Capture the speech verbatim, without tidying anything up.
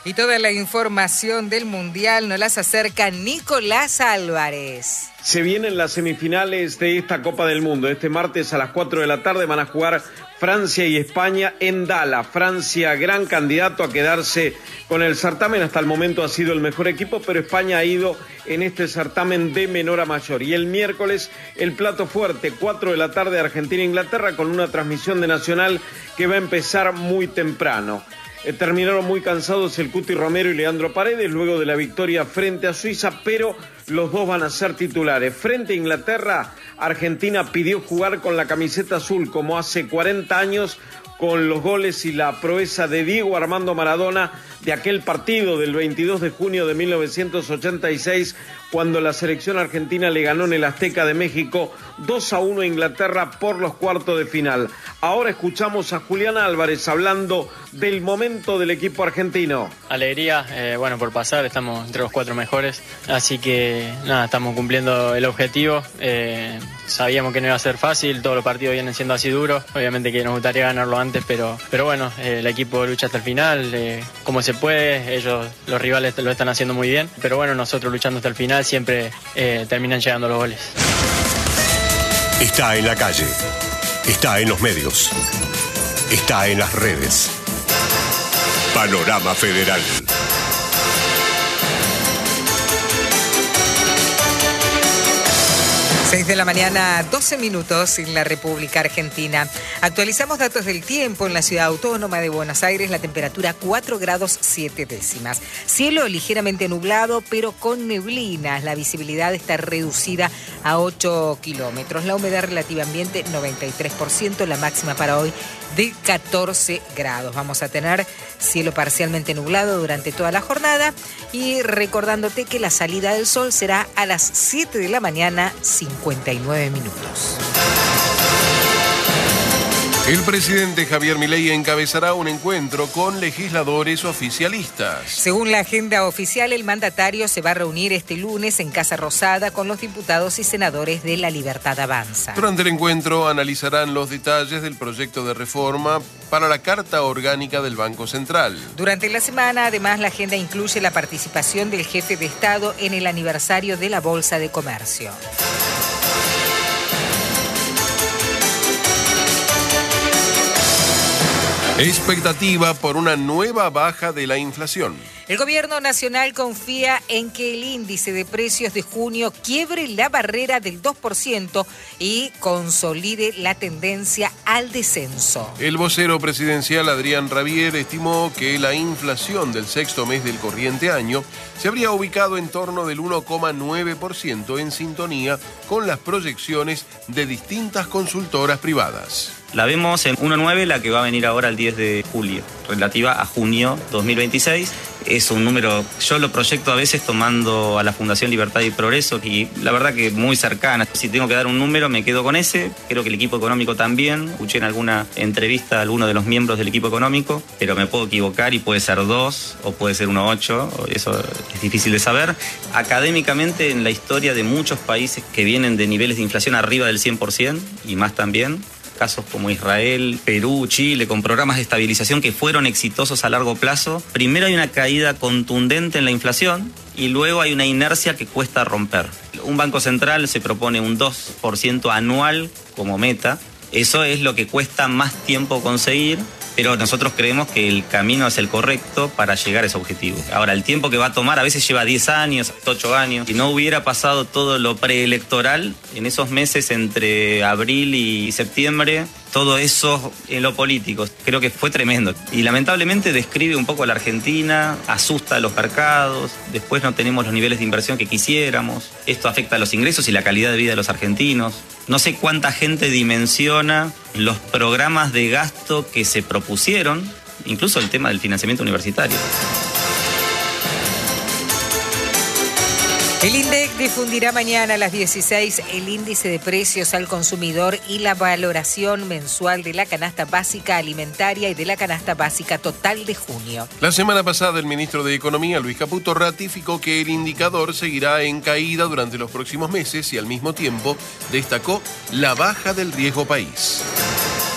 Y toda la información del Mundial nos las acerca Nicolás Álvarez. Se vienen las semifinales de esta Copa del Mundo. Este martes a las cuatro de la tarde van a jugar Francia y España en Dallas. Francia, gran candidato a quedarse con el certamen. Hasta el momento ha sido el mejor equipo, pero España ha ido en este certamen de menor a mayor. Y el miércoles, el plato fuerte, cuatro de la tarde, Argentina-Inglaterra, con una transmisión de Nacional que va a empezar muy temprano. Eh, terminaron muy cansados el Cuti Romero y Leandro Paredes luego de la victoria frente a Suiza, pero los dos van a ser titulares. Frente a Inglaterra, Argentina pidió jugar con la camiseta azul como hace cuarenta años, con los goles y la proeza de Diego Armando Maradona de aquel partido del veintidós de junio de mil novecientos ochenta y seis, cuando la selección argentina le ganó en el Azteca de México dos a uno a Inglaterra por los cuartos de final. Ahora escuchamos a Julián Álvarez hablando del momento del equipo argentino. Alegría, eh, bueno, por pasar, estamos entre los cuatro mejores, así que nada, estamos cumpliendo el objetivo. Eh, sabíamos que no iba a ser fácil, todos los partidos vienen siendo así duros, obviamente que nos gustaría ganarlo antes, pero, pero bueno, eh, el equipo lucha hasta el final, eh, como se puede, ellos, los rivales lo están haciendo muy bien, pero bueno, nosotros luchando hasta el final siempre eh, terminan llegando los goles. Está en la calle, está en los medios, está en las redes. Panorama Federal. seis de la mañana, doce minutos en la República Argentina. Actualizamos datos del tiempo en la ciudad autónoma de Buenos Aires. La temperatura cuatro grados siete décimas. Cielo ligeramente nublado, pero con neblinas. La visibilidad está reducida a ocho kilómetros. La humedad relativa ambiente noventa y tres por ciento. La máxima para hoy de catorce grados. Vamos a tener cielo parcialmente nublado durante toda la jornada. Y recordándote que la salida del sol será a las siete de la mañana, cincuenta y nueve minutos. El presidente Javier Milei encabezará un encuentro con legisladores oficialistas. Según la agenda oficial, el mandatario se va a reunir este lunes en Casa Rosada con los diputados y senadores de La Libertad Avanza. Durante el encuentro analizarán los detalles del proyecto de reforma para la Carta Orgánica del Banco Central. Durante la semana, además, la agenda incluye la participación del jefe de Estado en el aniversario de la Bolsa de Comercio. Expectativa por una nueva baja de la inflación. El gobierno nacional confía en que el índice de precios de junio quiebre la barrera del dos por ciento y consolide la tendencia al descenso. El vocero presidencial Adrián Rabier estimó que la inflación del sexto mes del corriente año se habría ubicado en torno del uno coma nueve por ciento, en sintonía con las proyecciones de distintas consultoras privadas. La vemos en uno coma nueve, la que va a venir ahora el diez de julio, relativa a junio dos mil veintiséis. Es un número, yo lo proyecto a veces tomando a la Fundación Libertad y Progreso, y la verdad que muy cercana. Si tengo que dar un número, me quedo con ese. Creo que el equipo económico también. Escuché en alguna entrevista a alguno de los miembros del equipo económico, pero me puedo equivocar y puede ser dos o puede ser uno coma ocho. Eso es difícil de saber. Académicamente, en la historia de muchos países que vienen de niveles de inflación arriba del cien por ciento y más también, casos como Israel, Perú, Chile, con programas de estabilización que fueron exitosos a largo plazo, primero hay una caída contundente en la inflación y luego hay una inercia que cuesta romper. Un banco central se propone un dos por ciento anual como meta. Eso es lo que cuesta más tiempo conseguir, pero nosotros creemos que el camino es el correcto para llegar a ese objetivo. Ahora, el tiempo que va a tomar a veces lleva diez años, ocho años. Si no hubiera pasado todo lo preelectoral, en esos meses entre abril y septiembre, todo eso en lo político, creo que fue tremendo. Y lamentablemente describe un poco a la Argentina, asusta a los mercados, después no tenemos los niveles de inversión que quisiéramos. Esto afecta a los ingresos y la calidad de vida de los argentinos. No sé cuánta gente dimensiona los programas de gasto que se propusieron, incluso el tema del financiamiento universitario. El INDEC difundirá mañana a las dieciséis el índice de precios al consumidor y la valoración mensual de la canasta básica alimentaria y de la canasta básica total de junio. La semana pasada, el ministro de Economía, Luis Caputo, ratificó que el indicador seguirá en caída durante los próximos meses y al mismo tiempo destacó la baja del riesgo país.